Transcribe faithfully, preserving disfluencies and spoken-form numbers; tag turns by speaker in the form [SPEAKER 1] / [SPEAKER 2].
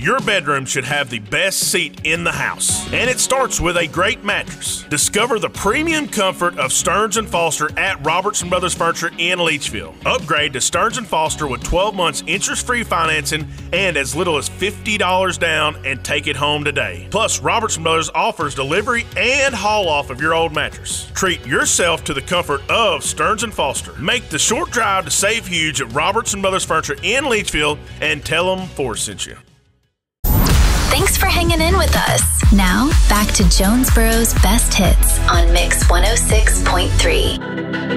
[SPEAKER 1] your bedroom should have the best seat in the house. And it starts with a great mattress. Discover the premium comfort of Stearns and Foster at Robertson Brothers Furniture in Leachville. Upgrade to Stearns and Foster with twelve months interest-free financing and as little as fifty dollars down, and take it home today. Plus, Robertson Brothers offers delivery and haul off of your old mattress. Treat yourself to the comfort of Stearns and Foster. Make the short drive to Save Huge at Robertson Brothers Furniture in Leachville and tell them Forrest sent you.
[SPEAKER 2] Thanks for hanging in with us. Now, back to Jonesboro's best hits on Mix one oh six point three.